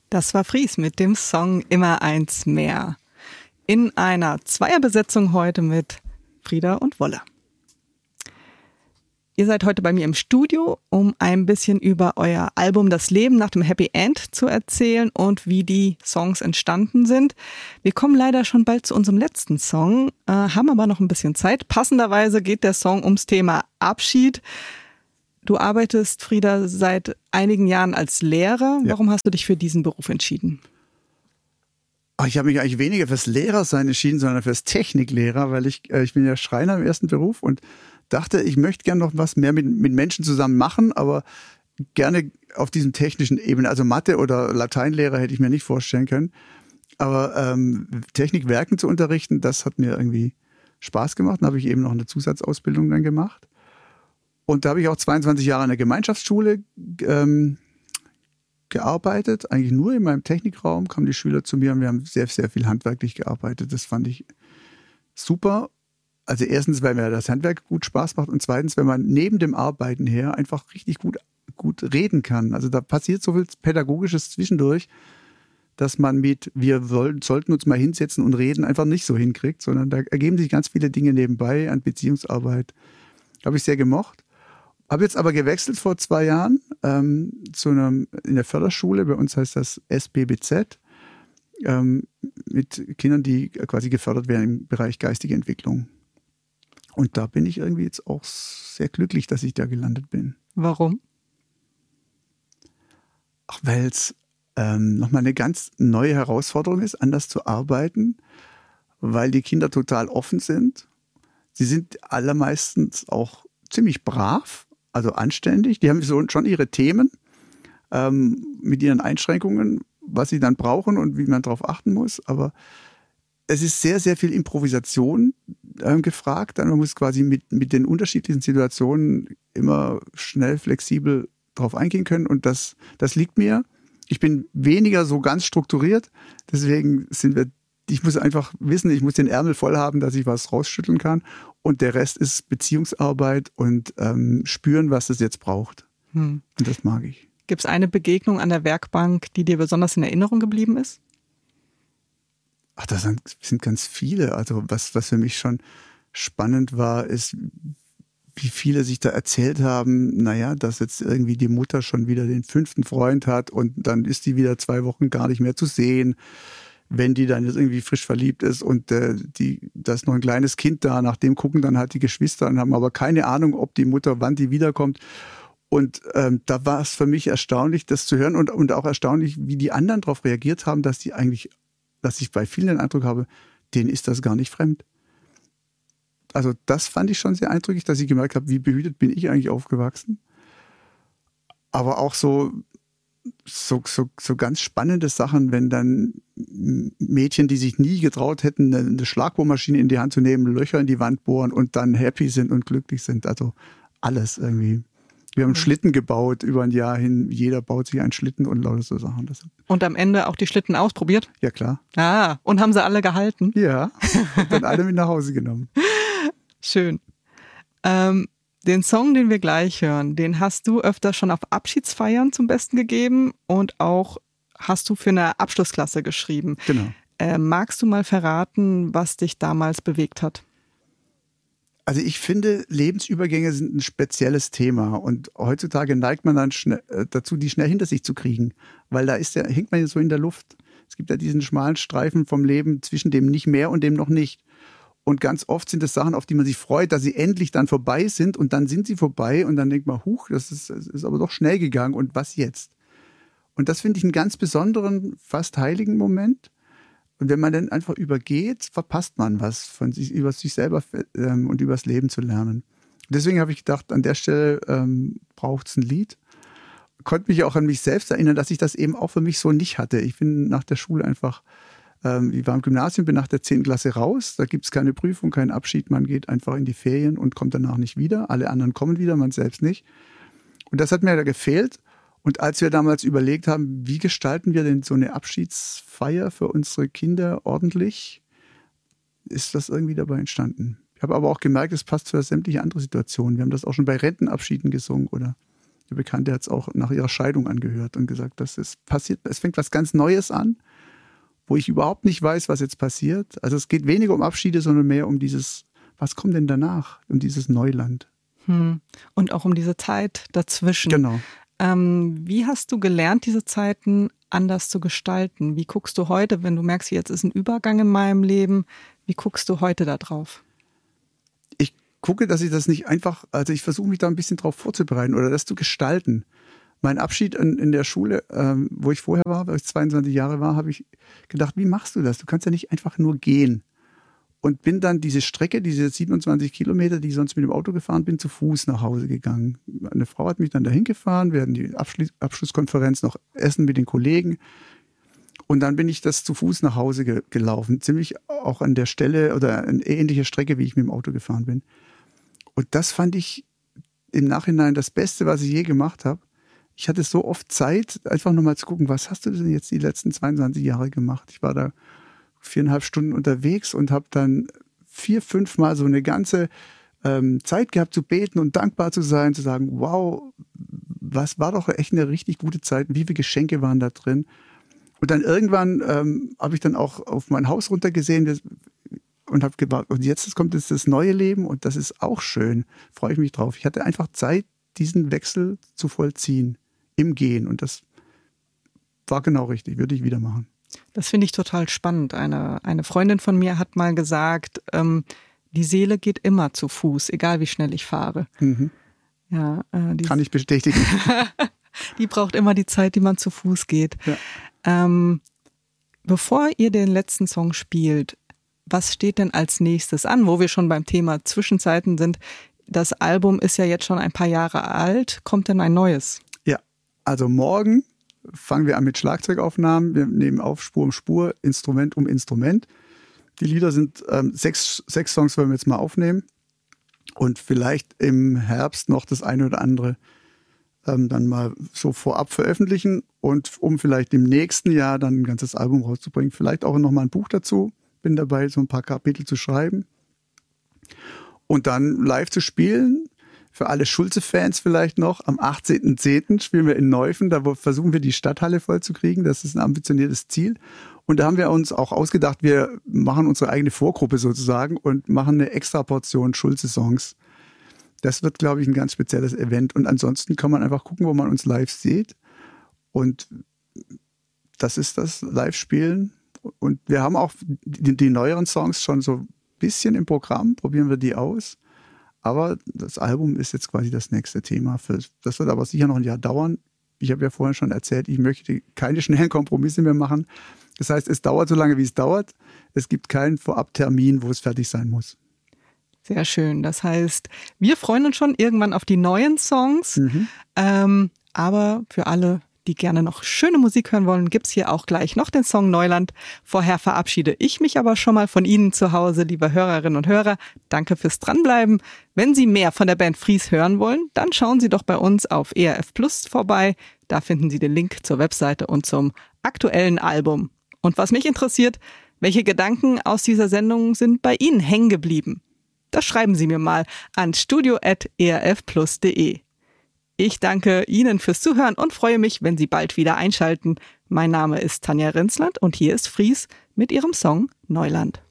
Das war Fries mit dem Song Immer eins mehr. In einer Zweierbesetzung heute mit Frieda und Wolle. Ihr seid heute bei mir im Studio, um ein bisschen über euer Album Das Leben nach dem Happy End zu erzählen und wie die Songs entstanden sind. Wir kommen leider schon bald zu unserem letzten Song, haben aber noch ein bisschen Zeit. Passenderweise geht der Song ums Thema Abschied. Du arbeitest, Frieda, seit einigen Jahren als Lehrer. Ja. Warum hast du dich für diesen Beruf entschieden? Ich habe mich eigentlich weniger fürs Lehrersein entschieden, sondern fürs Techniklehrer, weil ich bin ja Schreiner im ersten Beruf und dachte, ich möchte gerne noch was mehr mit Menschen zusammen machen, aber gerne auf diesem technischen Ebene. Also Mathe- oder Lateinlehrer hätte ich mir nicht vorstellen können. Aber Technikwerken zu unterrichten, das hat mir irgendwie Spaß gemacht. Dann habe ich eben noch eine Zusatzausbildung dann gemacht. Und da habe ich auch 22 Jahre in der Gemeinschaftsschule gearbeitet. Eigentlich nur in meinem Technikraum kamen die Schüler zu mir und wir haben sehr, sehr viel handwerklich gearbeitet. Das fand ich super. Also erstens, weil mir das Handwerk gut Spaß macht und zweitens, wenn man neben dem Arbeiten her einfach richtig gut reden kann. Also da passiert so viel Pädagogisches zwischendurch, dass man sollten uns mal hinsetzen und reden, einfach nicht so hinkriegt, sondern da ergeben sich ganz viele Dinge nebenbei an Beziehungsarbeit. Habe ich sehr gemocht. Habe jetzt aber gewechselt vor 2 Jahren in der Förderschule, bei uns heißt das SBBZ, mit Kindern, die quasi gefördert werden im Bereich geistige Entwicklung. Und da bin ich irgendwie jetzt auch sehr glücklich, dass ich da gelandet bin. Warum? Weil es nochmal eine ganz neue Herausforderung ist, anders zu arbeiten, weil die Kinder total offen sind. Sie sind allermeistens auch ziemlich brav, also anständig. Die haben schon ihre Themen mit ihren Einschränkungen, was sie dann brauchen und wie man darauf achten muss. Aber es ist sehr, sehr viel Improvisation gefragt. Man muss quasi mit den unterschiedlichen Situationen immer schnell, flexibel drauf eingehen können. Und das liegt mir. Ich bin weniger so ganz strukturiert. Deswegen ich muss einfach wissen, ich muss den Ärmel voll haben, dass ich was rausschütteln kann. Und der Rest ist Beziehungsarbeit und spüren, was es jetzt braucht. Und das mag ich. Gibt es eine Begegnung an der Werkbank, die dir besonders in Erinnerung geblieben ist? Ach, das sind ganz viele. Also was für mich schon spannend war, ist, wie viele sich da erzählt haben, naja, dass jetzt irgendwie die Mutter schon wieder den 5. Freund hat und dann ist die wieder 2 Wochen gar nicht mehr zu sehen, wenn die dann jetzt irgendwie frisch verliebt ist und da ist noch ein kleines Kind da, nach dem gucken dann halt die Geschwister und haben aber keine Ahnung, ob die Mutter, wann die wiederkommt. Und da war es für mich erstaunlich, das zu hören und auch erstaunlich, wie die anderen darauf reagiert haben, dass ich bei vielen den Eindruck habe, denen ist das gar nicht fremd. Also das fand ich schon sehr eindrücklich, dass ich gemerkt habe, wie behütet bin ich eigentlich aufgewachsen. Aber auch so ganz spannende Sachen, wenn dann Mädchen, die sich nie getraut hätten, eine Schlagbohrmaschine in die Hand zu nehmen, Löcher in die Wand bohren und dann happy sind und glücklich sind. Also alles irgendwie. Wir haben Schlitten gebaut über ein Jahr hin. Jeder baut sich einen Schlitten und lauter so Sachen. Und am Ende auch die Schlitten ausprobiert? Ja, klar. Ah, und haben sie alle gehalten? Ja, und dann alle mit nach Hause genommen. Schön. Den Song, den wir gleich hören, den hast du öfter schon auf Abschiedsfeiern zum Besten gegeben und auch hast du für eine Abschlussklasse geschrieben. Genau. Magst du mal verraten, was dich damals bewegt hat? Also ich finde, Lebensübergänge sind ein spezielles Thema und heutzutage neigt man dann dazu, die schnell hinter sich zu kriegen, weil da hängt man ja so in der Luft. Es gibt ja diesen schmalen Streifen vom Leben zwischen dem nicht mehr und dem noch nicht. Und ganz oft sind es Sachen, auf die man sich freut, dass sie endlich dann vorbei sind und dann sind sie vorbei und dann denkt man, das ist aber doch schnell gegangen und was jetzt? Und das finde ich einen ganz besonderen, fast heiligen Moment. Und wenn man dann einfach übergeht, verpasst man was von sich, über sich selber und über das Leben zu lernen. Deswegen habe ich gedacht, an der Stelle braucht es ein Lied. Konnte mich auch an mich selbst erinnern, dass ich das eben auch für mich so nicht hatte. Ich bin nach der Schule einfach, ich war im Gymnasium, bin nach der 10. Klasse raus. Da gibt es keine Prüfung, keinen Abschied. Man geht einfach in die Ferien und kommt danach nicht wieder. Alle anderen kommen wieder, man selbst nicht. Und das hat mir da gefehlt. Und als wir damals überlegt haben, wie gestalten wir denn so eine Abschiedsfeier für unsere Kinder ordentlich, ist das irgendwie dabei entstanden. Ich habe aber auch gemerkt, es passt für sämtliche andere Situationen. Wir haben das auch schon bei Rentenabschieden gesungen oder Eine Bekannte hat es auch nach ihrer Scheidung angehört und gesagt, das ist passiert, es fängt was ganz Neues an, wo ich überhaupt nicht weiß, was jetzt passiert. Also es geht weniger um Abschiede, sondern mehr um dieses, was kommt denn danach, um dieses Neuland. Und auch um diese Zeit dazwischen. Genau. Wie hast du gelernt, diese Zeiten anders zu gestalten? Wie guckst du heute, wenn du merkst, jetzt ist ein Übergang in meinem Leben, wie guckst du heute da drauf? Ich gucke, dass ich das nicht einfach, also ich versuche mich da ein bisschen drauf vorzubereiten oder das zu gestalten. Mein Abschied in der Schule, wo ich vorher war, weil ich 22 Jahre war, habe ich gedacht, wie machst du das? Du kannst ja nicht einfach nur gehen. Und bin dann diese Strecke, diese 27 Kilometer, die ich sonst mit dem Auto gefahren bin, zu Fuß nach Hause gegangen. Eine Frau hat mich dann dahin gefahren, wir hatten die Abschlusskonferenz noch essen mit den Kollegen. Und dann bin ich das zu Fuß nach Hause gelaufen. Ziemlich auch an der Stelle oder eine ähnliche Strecke, wie ich mit dem Auto gefahren bin. Und das fand ich im Nachhinein das Beste, was ich je gemacht habe. Ich hatte so oft Zeit, einfach nochmal zu gucken, was hast du denn jetzt die letzten 22 Jahre gemacht? Ich war da 4,5 Stunden unterwegs und habe dann 4, 5 Mal so eine ganze Zeit gehabt zu beten und dankbar zu sein, zu sagen, wow, was war doch echt eine richtig gute Zeit, wie viele Geschenke waren da drin. Und dann irgendwann habe ich dann auch auf mein Haus runtergesehen und habe gewartet, und jetzt kommt jetzt das neue Leben und das ist auch schön, freue ich mich drauf. Ich hatte einfach Zeit, diesen Wechsel zu vollziehen im Gehen und das war genau richtig, würde ich wieder machen. Das finde ich total spannend. Eine Freundin von mir hat mal gesagt, die Seele geht immer zu Fuß, egal wie schnell ich fahre. Mhm. Ja, kann ich bestätigen. Die braucht immer die Zeit, die man zu Fuß geht. Ja. Bevor ihr den letzten Song spielt, was steht denn als nächstes an, wo wir schon beim Thema Zwischenzeiten sind? Das Album ist ja jetzt schon ein paar Jahre alt. Kommt denn ein neues? Ja, also morgen fangen wir an mit Schlagzeugaufnahmen. Wir nehmen auf Spur um Spur, Instrument um Instrument. Die Lieder sind 6 Songs wollen wir jetzt mal aufnehmen und vielleicht im Herbst noch das eine oder andere dann mal so vorab veröffentlichen und um vielleicht im nächsten Jahr dann ein ganzes Album rauszubringen. Vielleicht auch noch mal ein Buch dazu. Bin dabei, so ein paar Kapitel zu schreiben und dann live zu spielen. Für alle Schulze-Fans vielleicht noch, am 18.10. spielen wir in Neuffen, da versuchen wir die Stadthalle voll zu kriegen, das ist ein ambitioniertes Ziel. Und da haben wir uns auch ausgedacht, wir machen unsere eigene Vorgruppe sozusagen und machen eine extra Portion Schulze-Songs. Das wird, glaube ich, ein ganz spezielles Event und ansonsten kann man einfach gucken, wo man uns live sieht und das ist das Live-Spielen und wir haben auch die neueren Songs schon so ein bisschen im Programm, probieren wir die aus. Aber das Album ist jetzt quasi das nächste Thema. Das wird aber sicher noch ein Jahr dauern. Ich habe ja vorhin schon erzählt, ich möchte keine schnellen Kompromisse mehr machen. Das heißt, es dauert so lange, wie es dauert. Es gibt keinen Vorabtermin, wo es fertig sein muss. Sehr schön. Das heißt, wir freuen uns schon irgendwann auf die neuen Songs. Aber für alle, die gerne noch schöne Musik hören wollen, gibt's hier auch gleich noch den Song Neuland. Vorher verabschiede ich mich aber schon mal von Ihnen zu Hause, liebe Hörerinnen und Hörer. Danke fürs Dranbleiben. Wenn Sie mehr von der Band Fries hören wollen, dann schauen Sie doch bei uns auf ERF Plus vorbei. Da finden Sie den Link zur Webseite und zum aktuellen Album. Und was mich interessiert, welche Gedanken aus dieser Sendung sind bei Ihnen hängen geblieben? Das schreiben Sie mir mal an studio@erfplus.de. Ich danke Ihnen fürs Zuhören und freue mich, wenn Sie bald wieder einschalten. Mein Name ist Tanja Renzland und hier ist Fries mit ihrem Song Neuland.